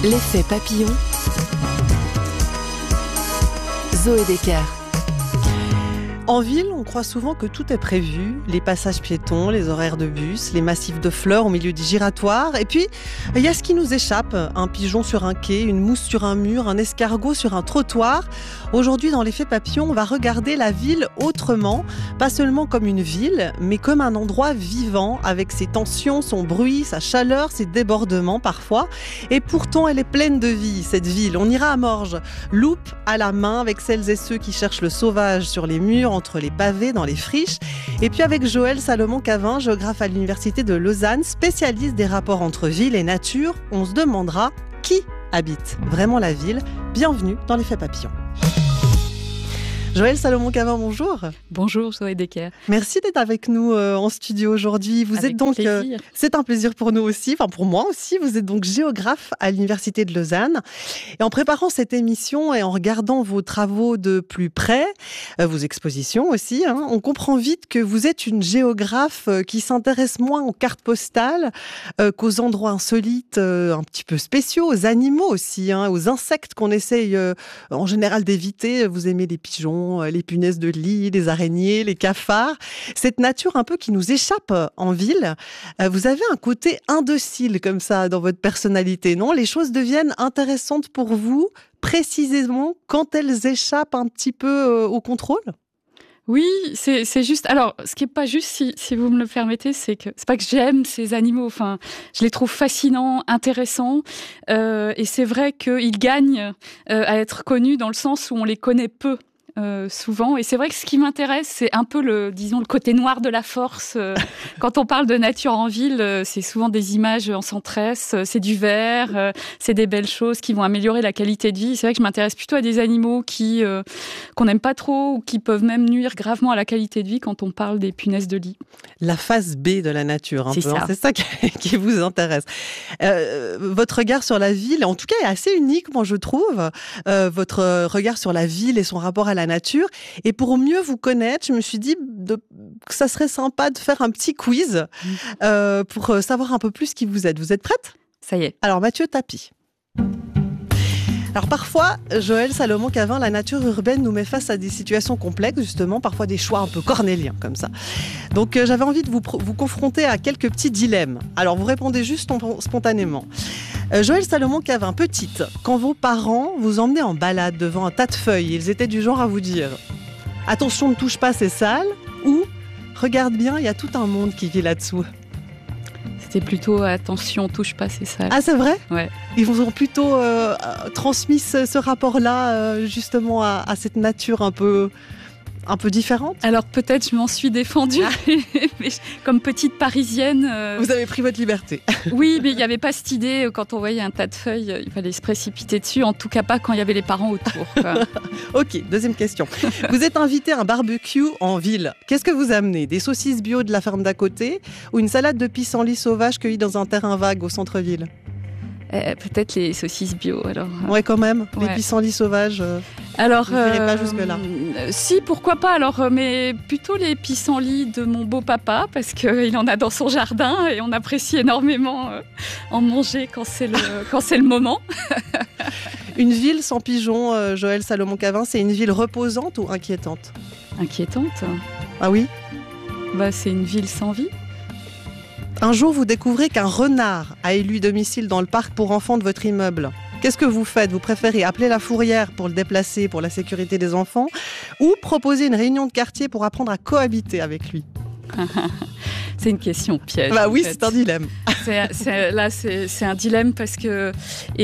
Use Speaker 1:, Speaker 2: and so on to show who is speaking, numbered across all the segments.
Speaker 1: L'effet papillon. Zoé Decker.
Speaker 2: En ville, on croit souvent que tout est prévu, les passages piétons, les horaires de bus, les massifs de fleurs au milieu des giratoires. Et puis, il y a ce qui nous échappe, un pigeon sur un quai, une mousse sur un mur, un escargot sur un trottoir. Aujourd'hui, dans l'effet papillon, on va regarder la ville autrement, pas seulement comme une ville, mais comme un endroit vivant, avec ses tensions, son bruit, sa chaleur, ses débordements parfois. Et pourtant, elle est pleine de vie, cette ville. On ira à Morges, loupe à la main, avec celles et ceux qui cherchent le sauvage sur les murs, entre les pavés, dans les friches. Et puis avec Joël Salomon-Cavin, géographe à l'Université de Lausanne, spécialiste des rapports entre ville et nature, on se demandera qui habite vraiment la ville. Bienvenue dans l'effet papillon. Joël Salomon-Cavin, bonjour.
Speaker 3: Bonjour Zoé Decker.
Speaker 2: Merci d'être avec nous en studio aujourd'hui. Vous êtes donc, c'est un plaisir pour nous aussi, enfin pour moi aussi. Vous êtes donc géographe à l'Université de Lausanne. Et en préparant cette émission et en regardant vos travaux de plus près, vos expositions aussi, on comprend vite que vous êtes une géographe qui s'intéresse moins aux cartes postales qu'aux endroits insolites, un petit peu spéciaux, aux animaux aussi, aux insectes qu'on essaye en général d'éviter. Vous aimez les pigeons, les punaises de lit, les araignées, les cafards. Cette nature un peu qui nous échappe en ville. Vous avez un côté indocile comme ça dans votre personnalité, non ? Les choses deviennent intéressantes pour vous précisément quand elles échappent un petit peu au contrôle ?
Speaker 3: Oui, c'est juste. Alors, ce qui est pas juste, si vous me le permettez, c'est pas que j'aime ces animaux. Enfin, je les trouve fascinants, intéressants, et c'est vrai qu'ils gagnent à être connus dans le sens où on les connaît peu. Souvent, et c'est vrai que ce qui m'intéresse, c'est un peu le côté noir de la force. Quand on parle de nature en ville, c'est souvent des images en centresse, c'est du vert, c'est des belles choses qui vont améliorer la qualité de vie. C'est vrai que je m'intéresse plutôt à des animaux qu'on n'aime pas trop ou qui peuvent même nuire gravement à la qualité de vie quand on parle des punaises de lit.
Speaker 2: La face B de la nature, un
Speaker 3: c'est
Speaker 2: peu.
Speaker 3: Ça.
Speaker 2: C'est ça qui vous intéresse. Votre regard sur la ville, en tout cas, est assez unique, moi je trouve. Votre regard sur la ville et son rapport à la nature. Et pour mieux vous connaître, je me suis dit que ça serait sympa de faire un petit quiz pour savoir un peu plus qui vous êtes. Vous êtes prête ?
Speaker 3: Ça y est.
Speaker 2: Alors Mathieu Tapie. Alors parfois, Joël Salomon-Cavin, la nature urbaine nous met face à des situations complexes, justement, parfois des choix un peu cornéliens comme ça. Donc j'avais envie de vous confronter à quelques petits dilemmes. Alors vous répondez juste spontanément. Joël Salomon-Cavin, petite, quand vos parents vous emmenaient en balade devant un tas de feuilles, ils étaient du genre à vous dire « Attention, ne touche pas, c'est sale » ou « Regarde bien, il y a tout un monde qui vit là-dessous ».
Speaker 3: C'était plutôt « Attention, touche pas, c'est sale ».
Speaker 2: Ah, c'est vrai ?
Speaker 3: Ouais.
Speaker 2: Ils vous ont plutôt transmis ce rapport-là, justement, à cette nature un peu différente ?
Speaker 3: Alors peut-être je m'en suis défendue, mais comme petite parisienne...
Speaker 2: Vous avez pris votre liberté.
Speaker 3: Oui, mais il n'y avait pas cette idée, quand on voyait un tas de feuilles, il fallait se précipiter dessus, en tout cas pas quand il y avait les parents autour.
Speaker 2: Ok, deuxième question. Vous êtes invité à un barbecue en ville. Qu'est-ce que vous amenez ? Des saucisses bio de la ferme d'à côté ou une salade de pissenlit sauvage cueillie dans un terrain vague au centre-ville ?
Speaker 3: Peut-être les saucisses bio, alors.
Speaker 2: Ouais, quand même.
Speaker 3: Ouais.
Speaker 2: Les pissenlits sauvages.
Speaker 3: Alors,
Speaker 2: vous n'irez pas jusque-là.
Speaker 3: Si, pourquoi pas. Alors, mais plutôt les pissenlits de mon beau-papa, parce qu'il en a dans son jardin et on apprécie énormément en manger quand c'est le moment.
Speaker 2: Une ville sans pigeons, Joël Salomon-Cavin, c'est une ville reposante ou inquiétante ?
Speaker 3: Inquiétante.
Speaker 2: Ah oui ?
Speaker 3: C'est une ville sans vie.
Speaker 2: Un jour, vous découvrez qu'un renard a élu domicile dans le parc pour enfants de votre immeuble. Qu'est-ce que vous faites ? Vous préférez appeler la fourrière pour le déplacer pour la sécurité des enfants ou proposer une réunion de quartier pour apprendre à cohabiter avec lui ?
Speaker 3: C'est une question piège.
Speaker 2: Bah oui,
Speaker 3: en fait.
Speaker 2: c'est un dilemme.
Speaker 3: C'est un dilemme parce que...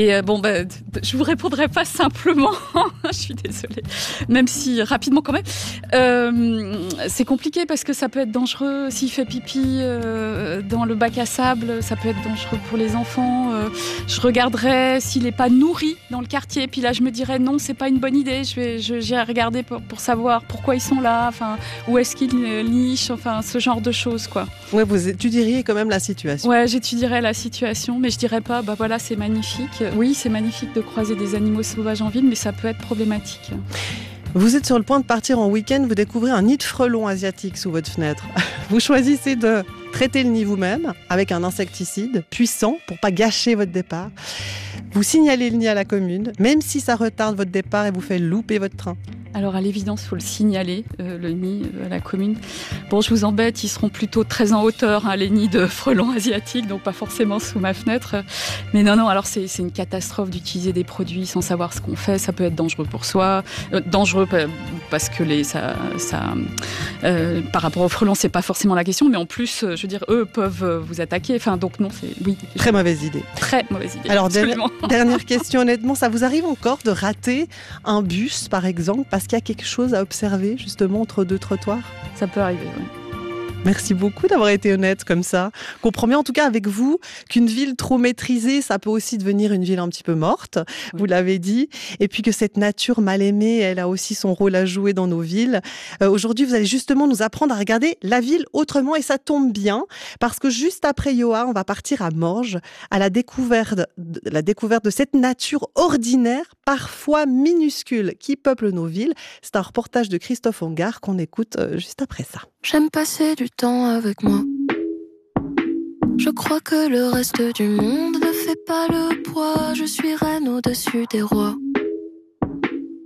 Speaker 3: je vous répondrai pas simplement. Je suis désolée. Même si, rapidement quand même. C'est compliqué parce que ça peut être dangereux. S'il fait pipi dans le bac à sable, ça peut être dangereux pour les enfants. Je regarderai s'il n'est pas nourri dans le quartier. Puis là, je me dirais non, c'est pas une bonne idée. J'irai regarder pour savoir pourquoi ils sont là. Enfin, où est-ce qu'ils nichent. Enfin, ce genre de choses, quoi.
Speaker 2: Ouais, vous étudieriez quand même la situation.
Speaker 3: Ouais, j'étudierais la situation, mais je dirais pas, voilà, c'est magnifique. Oui, c'est magnifique de croiser des animaux sauvages en ville, mais ça peut être problématique.
Speaker 2: Vous êtes sur le point de partir en week-end, vous découvrez un nid de frelons asiatiques sous votre fenêtre. Vous choisissez de traitez le nid vous-même avec un insecticide puissant pour pas gâcher votre départ. Vous signalez le nid à la commune, même si ça retarde votre départ et vous fait louper votre train.
Speaker 3: Alors à l'évidence, il faut le signaler, le nid à la commune. Bon, je vous embête, ils seront plutôt très en hauteur, hein, les nids de frelons asiatiques, donc pas forcément sous ma fenêtre. Mais non, alors c'est une catastrophe d'utiliser des produits sans savoir ce qu'on fait. Ça peut être dangereux pour soi, dangereux parce que par rapport aux frelons, c'est pas forcément la question, mais en plus, je veux dire, eux peuvent vous attaquer. Enfin, donc non,
Speaker 2: Très mauvaise idée.
Speaker 3: Très mauvaise idée.
Speaker 2: Alors dernière question, honnêtement, ça vous arrive encore de rater un bus, par exemple, parce qu'il y a quelque chose à observer justement entre deux trottoirs?
Speaker 3: Ça peut arriver, oui.
Speaker 2: Merci beaucoup d'avoir été honnête comme ça. Comprends bien en tout cas avec vous qu'une ville trop maîtrisée, ça peut aussi devenir une ville un petit peu morte, vous l'avez dit. Et puis que cette nature mal aimée, elle a aussi son rôle à jouer dans nos villes. Aujourd'hui, vous allez justement nous apprendre à regarder la ville autrement et ça tombe bien parce que juste après Yoa, on va partir à Morges à la découverte de cette nature ordinaire, parfois minuscule, qui peuple nos villes. C'est un reportage de Christophe Ongard qu'on écoute juste après ça.
Speaker 4: J'aime passer du temps avec moi. Je crois que le reste du monde ne fait pas le poids. Je suis reine au-dessus des rois.